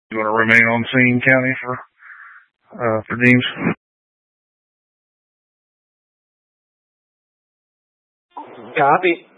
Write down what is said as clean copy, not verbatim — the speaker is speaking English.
You want to remain on scene, County, for Deems? Copy.